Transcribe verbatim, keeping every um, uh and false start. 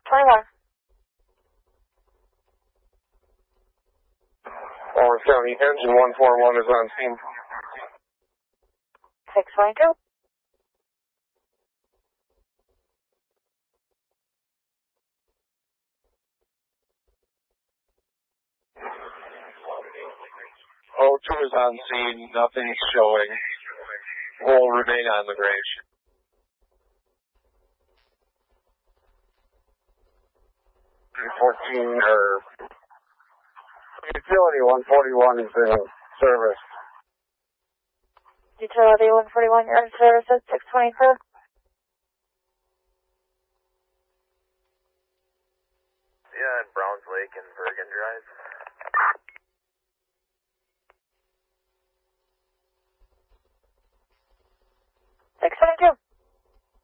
twenty-one. Orange County, engine one forty-one is on scene. six twenty-two. O two is on scene, nothing's showing. We'll remain on the range. fourteen, or utility one forty-one is in service. Utility one forty-one, you're in service at six twenty-four. Yeah, at Browns Lake and Bergen Drive.